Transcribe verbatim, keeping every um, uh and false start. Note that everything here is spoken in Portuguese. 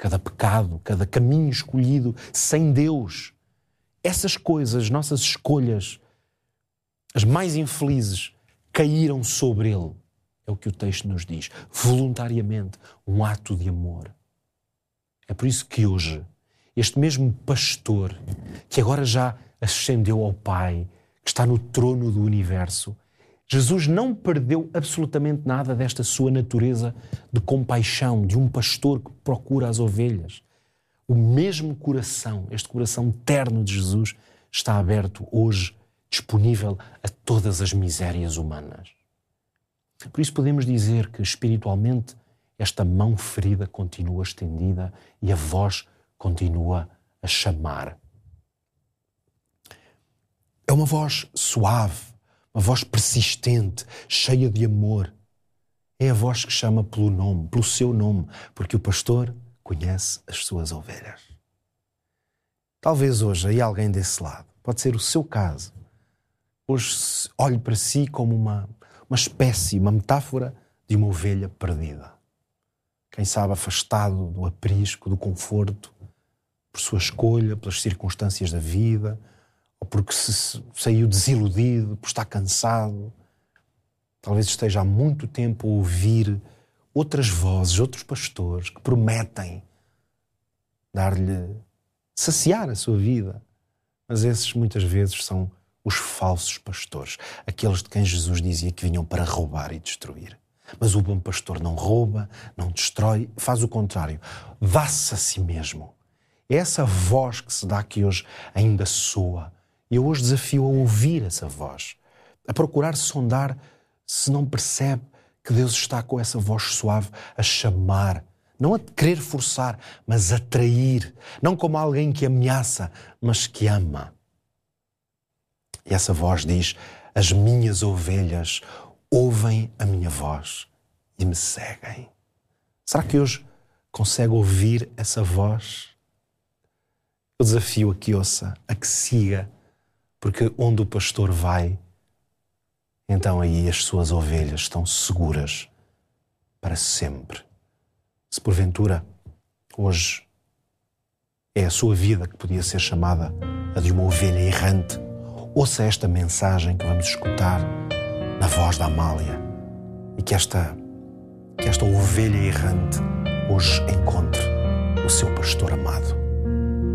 cada pecado, cada caminho escolhido sem Deus. Essas coisas, nossas escolhas, as mais infelizes, caíram sobre ele. É o que o texto nos diz. Voluntariamente, um ato de amor. É por isso que hoje, este mesmo pastor, que agora já ascendeu ao Pai, que está no trono do universo, Jesus não perdeu absolutamente nada desta sua natureza de compaixão, de um pastor que procura as ovelhas. O mesmo coração, este coração terno de Jesus, está aberto hoje, disponível a todas as misérias humanas. Por isso podemos dizer que espiritualmente esta mão ferida continua estendida e a voz continua a chamar. É uma voz suave, uma voz persistente, cheia de amor. É a voz que chama pelo nome, pelo seu nome, porque o pastor conhece as suas ovelhas. Talvez hoje aí alguém desse lado, pode ser o seu caso, hoje olhe para si como uma, uma espécie, uma metáfora de uma ovelha perdida. Quem sabe afastado do aprisco, do conforto, por sua escolha, pelas circunstâncias da vida, ou porque se saiu desiludido, por estar cansado. Talvez esteja há muito tempo a ouvir outras vozes, outros pastores que prometem dar-lhe, saciar a sua vida. Mas esses muitas vezes são os falsos pastores, aqueles de quem Jesus dizia que vinham para roubar e destruir. Mas o bom pastor não rouba, não destrói, faz o contrário, dá-se a si mesmo. É essa voz que se dá que hoje ainda soa. E eu hoje desafio a ouvir essa voz, a procurar sondar se não percebe que Deus está com essa voz suave a chamar, não a querer forçar, mas a atrair, não como alguém que ameaça, mas que ama. E essa voz diz: as minhas ovelhas ouvem a minha voz e me seguem. Será que hoje consegue ouvir essa voz? Eu desafio a que ouça, a que siga, porque onde o pastor vai, então aí as suas ovelhas estão seguras para sempre. Se porventura hoje é a sua vida que podia ser chamada a de uma ovelha errante, ouça esta mensagem que vamos escutar na voz da Amália e que esta, que esta ovelha errante hoje encontre o seu pastor amado.